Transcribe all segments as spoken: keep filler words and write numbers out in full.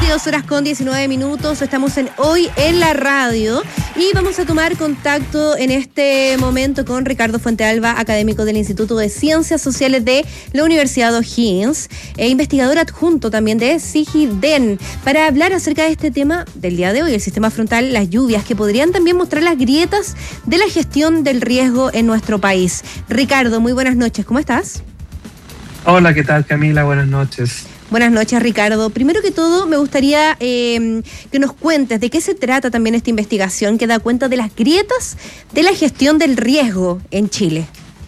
veintidós horas con diecinueve minutos, estamos en Hoy en la Radio y vamos a tomar contacto en este momento con Ricardo Fuentealba, académico del Instituto de Ciencias Sociales de la Universidad O'Higgins e investigador adjunto también de SIGIDEN, para hablar acerca de este tema del día de hoy, el sistema frontal, las lluvias, que podrían también mostrar las grietas de la gestión del riesgo en nuestro país. Ricardo, muy buenas noches, ¿cómo estás? Hola, ¿qué tal, Camila? Buenas noches. Buenas noches, Ricardo. Primero que todo, me gustaría eh, que nos cuentes de qué se trata también esta investigación que da cuenta de las grietas de la gestión del riesgo en Chile.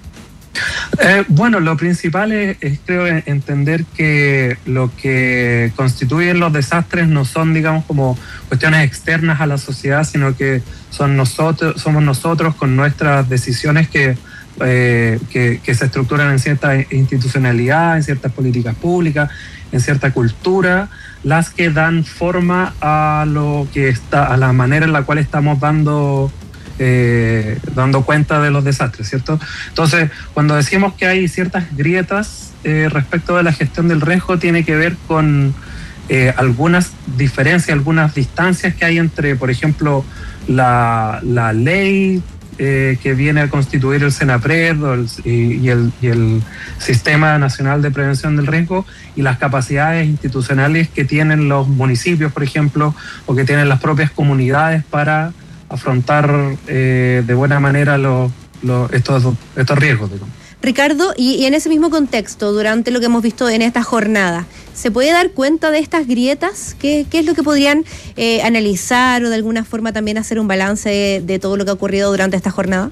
Eh, bueno, lo principal es, es, creo, entender que lo que constituyen los desastres no son, digamos, como cuestiones externas a la sociedad, sino que son nosotros, somos nosotros con nuestras decisiones que Eh, que, que se estructuran en cierta institucionalidad, en ciertas políticas públicas, en cierta cultura, las que dan forma a lo que está, a la manera en la cual estamos dando eh, dando cuenta de los desastres, ¿cierto? Entonces, cuando decimos que hay ciertas grietas eh, respecto de la gestión del riesgo, tiene que ver con eh, algunas diferencias, algunas distancias que hay entre, por ejemplo, la, la ley Eh, que viene a constituir el SENAPRED el, y, y, el, y el Sistema Nacional de Prevención del Riesgo, y las capacidades institucionales que tienen los municipios, por ejemplo, o que tienen las propias comunidades para afrontar eh, de buena manera los, los, estos, estos riesgos, digamos. Ricardo, y, y en ese mismo contexto, durante lo que hemos visto en esta jornada, ¿se puede dar cuenta de estas grietas? ¿Qué, qué es lo que podrían eh, analizar o de alguna forma también hacer un balance de, de todo lo que ha ocurrido durante esta jornada?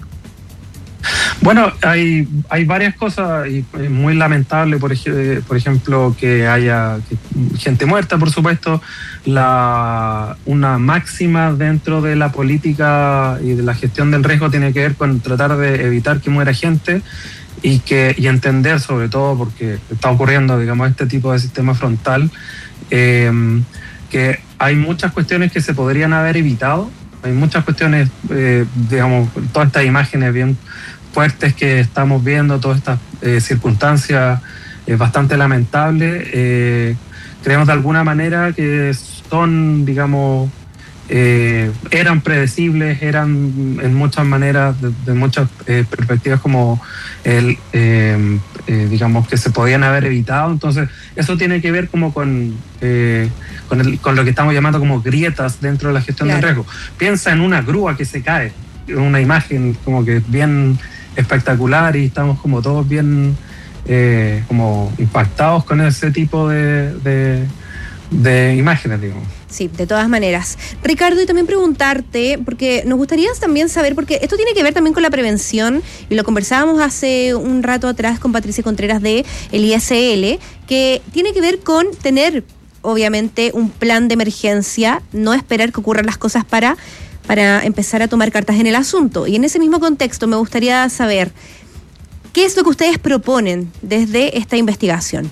Bueno, hay, hay varias cosas, y es muy lamentable, por, ej- por ejemplo, que haya gente muerta, por supuesto. La, una máxima dentro de la política y de la gestión del riesgo tiene que ver con tratar de evitar que muera gente y, que, y entender, sobre todo porque está ocurriendo, digamos, este tipo de sistema frontal, eh, que hay muchas cuestiones que se podrían haber evitado. Hay muchas cuestiones, eh, digamos, todas estas imágenes bien fuertes que estamos viendo, todas estas eh, circunstancias eh, bastante lamentables, eh, creemos de alguna manera que son, digamos, eh, eran predecibles, eran en muchas maneras, de, de muchas eh, perspectivas, como el, eh, eh, digamos, que se podían haber evitado. Entonces, eso tiene que ver como con, eh, con, el, con lo que estamos llamando como grietas dentro de la gestión claro. del riesgo. Piensa en una grúa que se cae, una imagen como que bien espectacular, y estamos como todos bien eh, como impactados con ese tipo de, de, de imágenes, digamos. Sí, de todas maneras. Ricardo, y también preguntarte, porque nos gustaría también saber, porque esto tiene que ver también con la prevención, y lo conversábamos hace un rato atrás con Patricia Contreras de el I S L, que tiene que ver con tener, obviamente, un plan de emergencia, no esperar que ocurran las cosas para, para empezar a tomar cartas en el asunto. Y en ese mismo contexto me gustaría saber, ¿qué es lo que ustedes proponen desde esta investigación?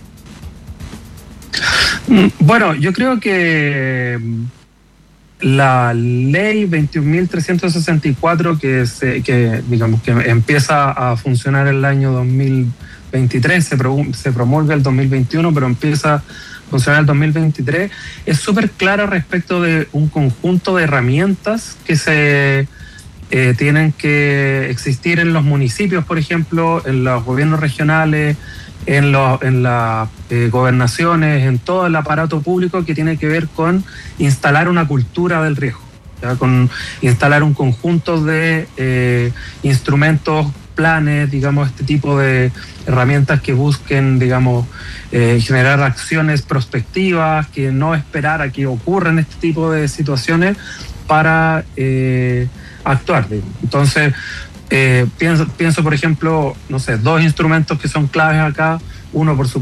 Bueno, yo creo que la ley veintiún mil trescientos sesenta y cuatro, que, se, que, digamos, que empieza a funcionar el año dos mil veintitrés, se, pro, se promulga el dos mil veintiuno, pero empieza a funcionar el dos mil veintitrés, es súper clara respecto de un conjunto de herramientas que se eh, tienen que existir en los municipios, por ejemplo, en los gobiernos regionales, en, lo, en las eh, gobernaciones, en todo el aparato público, que tiene que ver con instalar una cultura del riesgo, ¿ya? Con instalar un conjunto de eh, instrumentos, planes, digamos, este tipo de herramientas que busquen, digamos, eh, generar acciones prospectivas, que no esperar a que ocurran este tipo de situaciones para eh, actuar, digamos. Entonces, Eh, pienso, pienso, por ejemplo, no sé, dos instrumentos que son claves acá. Uno, por supuesto,